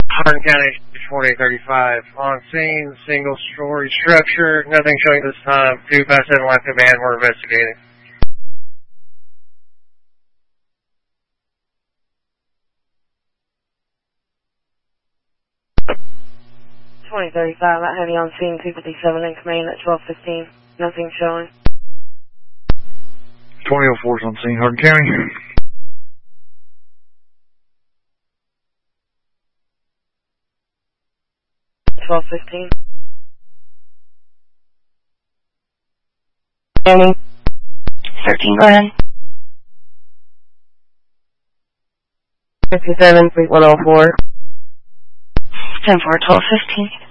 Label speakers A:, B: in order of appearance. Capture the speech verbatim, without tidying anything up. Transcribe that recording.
A: Hardin County, twenty thirty-five. On scene, single story structure. Nothing showing this time. Two past seven line command. We're investigating.
B: twenty thirty-five, I have you on scene two fifty-seven in command at twelve fifteen. Nothing showing.
C: twenty oh four is on scene, Hardin County.
B: twelve fifteen.
D: County. thirteen, go ahead.
B: fifty-seven, three one oh four.
D: ten four, twelve fifteen.